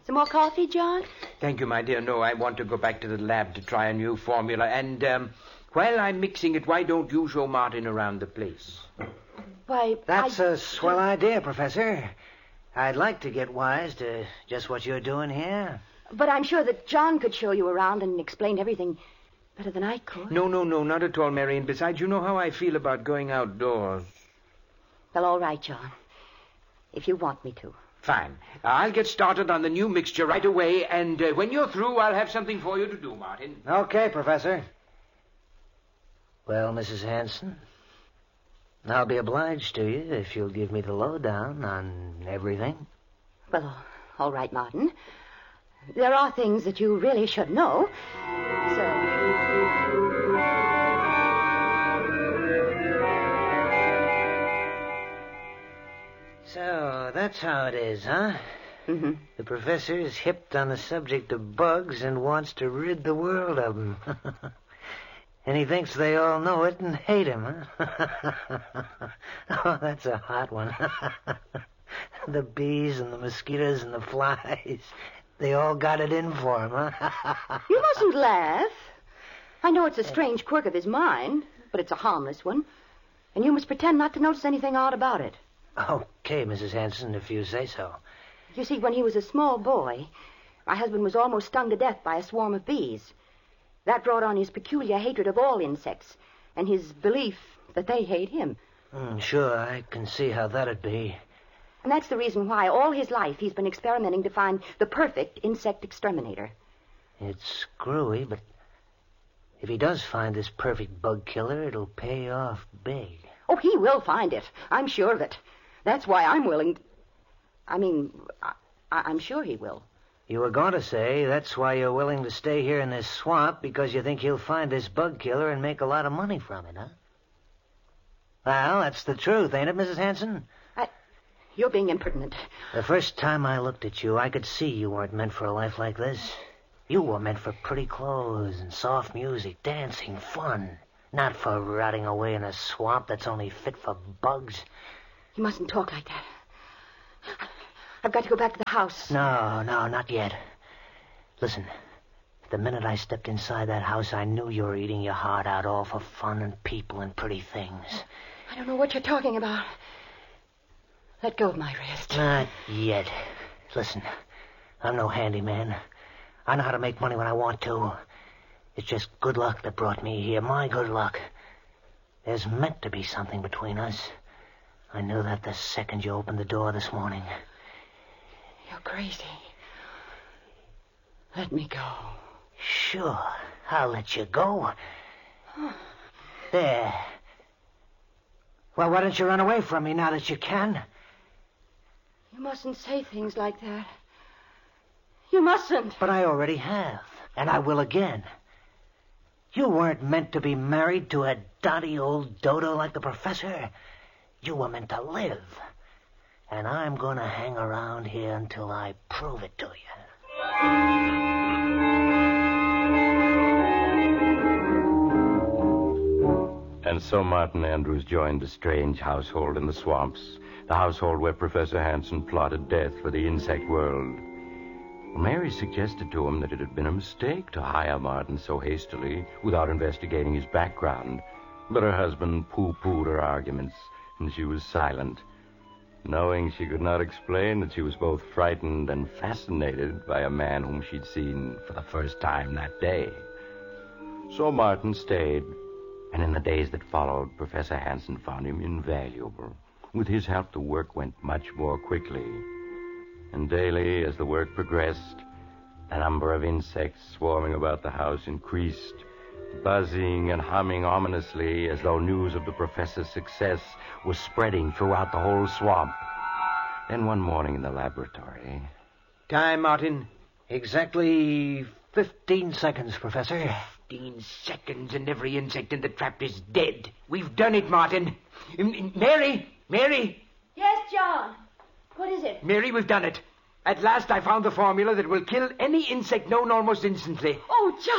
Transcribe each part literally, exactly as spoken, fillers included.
Some more coffee, John? Thank you, my dear. No, I want to go back to the lab to try a new formula. And um, while I'm mixing it, why don't you show Martin around the place? Why, That's I... a swell idea, Professor. I'd like to get wise to just what you're doing here. But I'm sure that John could show you around and explain everything better than I could. No, no, no, not at all, Mary. And besides, you know how I feel about going outdoors. Well, all right, John. If you want me to. Fine. I'll get started on the new mixture right away, and uh, when you're through, I'll have something for you to do, Martin. Okay, Professor. Well, Missus Hanson, I'll be obliged to you if you'll give me the lowdown on everything. Well, all right, Martin. There are things that you really should know. So... So, that's how it is, huh? Mm-hmm. The professor is hipped on the subject of bugs and wants to rid the world of them. And he thinks they all know it and hate him, huh? Oh, that's a hot one. The bees and the mosquitoes and the flies, they all got it in for him, huh? You mustn't laugh. I know it's a strange quirk of his mind, but it's a harmless one. And you must pretend not to notice anything odd about it. Okay, Missus Hanson, if you say so. You see, when he was a small boy, my husband was almost stung to death by a swarm of bees. That brought on his peculiar hatred of all insects, and his belief that they hate him. Mm, sure, I can see how that'd be. And that's the reason why all his life he's been experimenting to find the perfect insect exterminator. It's screwy, but if he does find this perfect bug killer, it'll pay off big. Oh, he will find it. I'm sure of it. That's why I'm willing to... I mean, I, I'm sure he will. You were going to say that's why you're willing to stay here in this swamp, because you think he'll find this bug killer and make a lot of money from it, huh? Well, that's the truth, ain't it, Missus Hanson? I... You're being impertinent. The first time I looked at you, I could see you weren't meant for a life like this. You were meant for pretty clothes and soft music, dancing, fun. Not for rotting away in a swamp that's only fit for bugs. You mustn't talk like that. I've got to go back to the house. No, no, not yet. Listen, the minute I stepped inside that house, I knew you were eating your heart out all for fun and people and pretty things. I don't know what you're talking about. Let go of my wrist. Not yet. Listen, I'm no handyman. I know how to make money when I want to. It's just good luck that brought me here, my good luck. There's meant to be something between us. I knew that the second you opened the door this morning. You're crazy. Let me go. Sure, I'll let you go. There. Well, why don't you run away from me now that you can? You mustn't say things like that. You mustn't. But I already have, and I will again. You weren't meant to be married to a dotty old dodo like the professor. You were meant to live. And I'm going to hang around here until I prove it to you. And so Martin Andrews joined the strange household in the swamps, the household where Professor Hanson plotted death for the insect world. Mary suggested to him that it had been a mistake to hire Martin so hastily without investigating his background, but her husband pooh-poohed her arguments, and she was silent, knowing she could not explain that she was both frightened and fascinated by a man whom she'd seen for the first time that day. So Martin stayed, and in the days that followed, Professor Hanson found him invaluable. With his help, the work went much more quickly. And daily, as the work progressed, the number of insects swarming about the house increased, buzzing and humming ominously as though news of the professor's success was spreading throughout the whole swamp. Then one morning in the laboratory... Time, Martin. Exactly fifteen seconds, Professor. Fifteen seconds and every insect in the trap is dead. We've done it, Martin. M- Mary! Mary! Yes, John. What is it? Mary, we've done it. At last I found the formula that will kill any insect known almost instantly. Oh, John.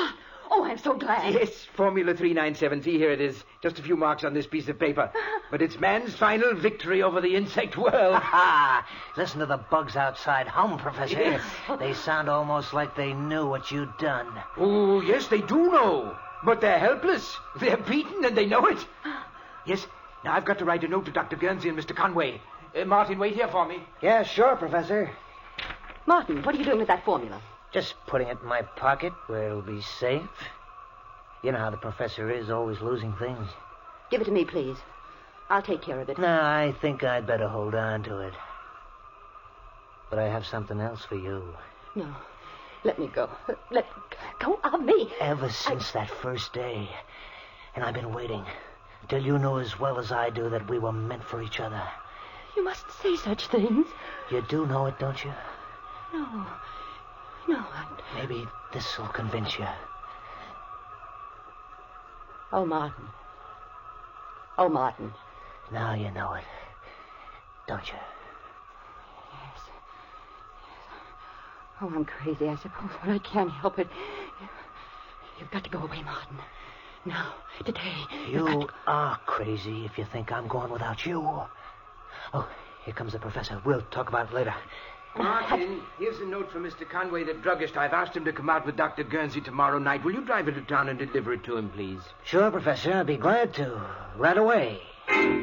Oh, I'm so glad. Yes, Formula three nine seven. See, here it is. Just a few marks on this piece of paper. But it's man's final victory over the insect world. Ha! Listen to the bugs outside hum, Professor. Yes. They sound almost like they knew what you'd done. Oh, yes, they do know. But they're helpless. They're beaten and they know it. Yes, now I've got to write a note to Doctor Guernsey and Mister Conway. Uh, Martin, wait here for me. Yeah, sure, Professor. Martin, what are you doing with that formula? Just putting it in my pocket where it'll be safe. You know how the professor is, always losing things. Give it to me, please. I'll take care of it. No, I think I'd better hold on to it. But I have something else for you. No. Let me go. Let go of me. Ever since I... that first day. And I've been waiting till you knew as well as I do that we were meant for each other. You mustn't say such things. You do know it, don't you? No. No, I... Maybe this'll convince you. Oh, Martin. Oh, Martin. Now you know it, don't you? Yes. Yes. Oh, I'm crazy, I suppose, but I can't help it. You've got to go away, Martin. Now, today. You to... are crazy if you think I'm going without you. Oh, here comes the professor. We'll talk about it later. Martin, here's a note from Mister Conway, the druggist. I've asked him to come out with Doctor Guernsey tomorrow night. Will you drive it to town and deliver it to him, please? Sure, Professor. I'll be glad to. Right away.